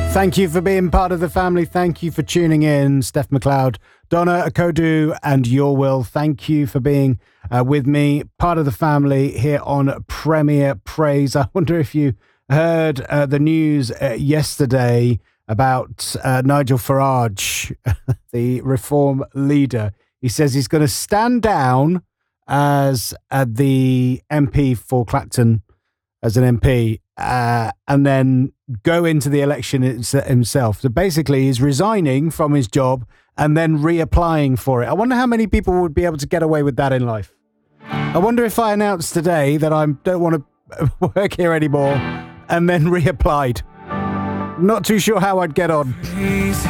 Thank you for being part of the family. Thank you for tuning in. Steph McLeod, Donna Akodu, and Your Will. Thank you for being with me, part of the family here on Premier Praise. I wonder if you heard the news yesterday about Nigel Farage, the Reform leader. He says he's going to stand down as the MP for Clacton, as an MP, and then go into the election himself. So basically, he's resigning from his job and then reapplying for it. I wonder how many people would be able to get away with that in life. I wonder if I announced today that I don't want to work here anymore and then reapplied. Not too sure how I'd get on.